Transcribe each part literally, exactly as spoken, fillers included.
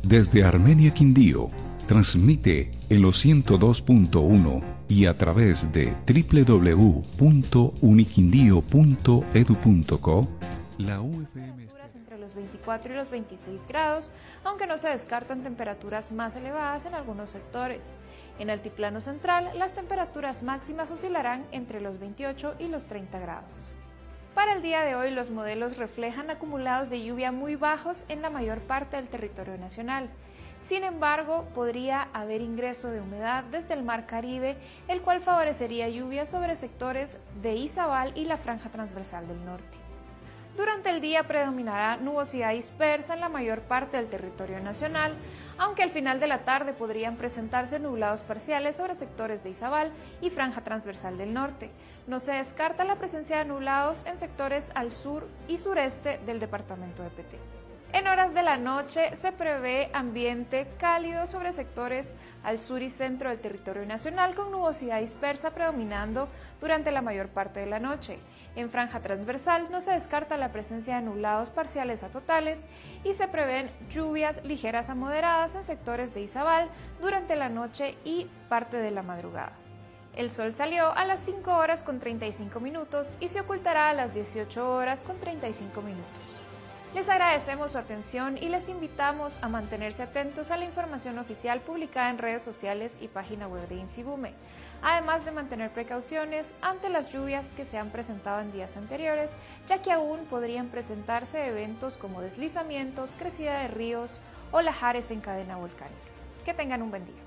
Desde Armenia Quindío, transmite en los ciento dos punto uno y a través de doble u doble u doble u punto uniquindío punto e d u punto co, la U F M está entre los veinticuatro y los veintiséis grados, aunque no se descartan temperaturas más elevadas en algunos sectores. En Altiplano Central, las temperaturas máximas oscilarán entre los veintiocho y los treinta grados. Para el día de hoy, los modelos reflejan acumulados de lluvia muy bajos en la mayor parte del territorio nacional. Sin embargo, podría haber ingreso de humedad desde el Mar Caribe, el cual favorecería lluvias sobre sectores de Izabal y la franja transversal del norte. Durante el día predominará nubosidad dispersa en la mayor parte del territorio nacional, aunque al final de la tarde podrían presentarse nublados parciales sobre sectores de Izabal y franja transversal del norte. No se descarta la presencia de nublados en sectores al sur y sureste del departamento de Petén. En horas de la noche se prevé ambiente cálido sobre sectores al sur y centro del territorio nacional, con nubosidad dispersa predominando durante la mayor parte de la noche. En franja transversal no se descarta la presencia de nublados parciales a totales y se prevén lluvias ligeras a moderadas en sectores de Izabal durante la noche y parte de la madrugada. El sol salió a las cinco horas con treinta y cinco minutos y se ocultará a las dieciocho horas con treinta y cinco minutos. Les agradecemos su atención y les invitamos a mantenerse atentos a la información oficial publicada en redes sociales y página web de INSIBUME, además de mantener precauciones ante las lluvias que se han presentado en días anteriores, ya que aún podrían presentarse eventos como deslizamientos, crecida de ríos o lahares en cadena volcánica. Que tengan un buen día.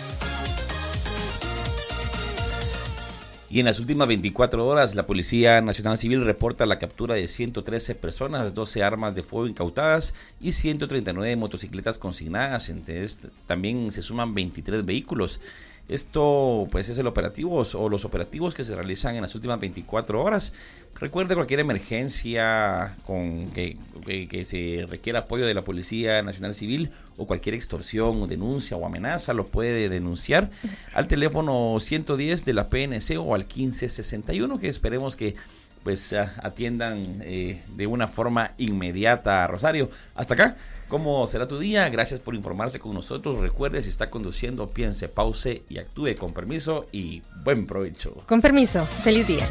Y en las últimas veinticuatro horas, la Policía Nacional Civil reporta la captura de ciento trece personas, doce armas de fuego incautadas y ciento treinta y nueve motocicletas consignadas. Entonces, también se suman veintitrés vehículos. Esto pues es el operativo o los operativos que se realizan en las últimas veinticuatro horas. Recuerde, cualquier emergencia con que, que, que se requiera apoyo de la Policía Nacional Civil o cualquier extorsión, denuncia o amenaza, lo puede denunciar al teléfono ciento diez de la P N C o al quince sesenta y uno, que esperemos que pues atiendan eh, de una forma inmediata a Rosario. Hasta acá. ¿Cómo será tu día? Gracias por informarse con nosotros. Recuerde, si está conduciendo, piense, pause y actúe con permiso y buen provecho. Con permiso. Feliz día.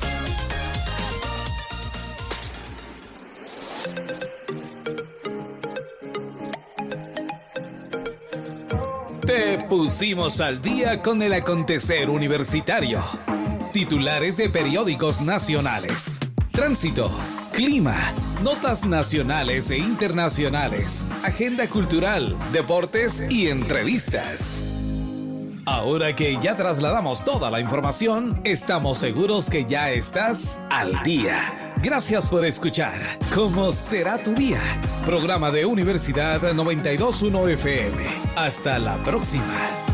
Te pusimos al día con el acontecer universitario. Titulares de periódicos nacionales. Tránsito. Clima, notas nacionales e internacionales, agenda cultural, deportes y entrevistas. Ahora que ya trasladamos toda la información, estamos seguros que ya estás al día. Gracias por escuchar ¿Cómo será tu día? Programa de Universidad noventa y dos punto uno F M. Hasta la próxima.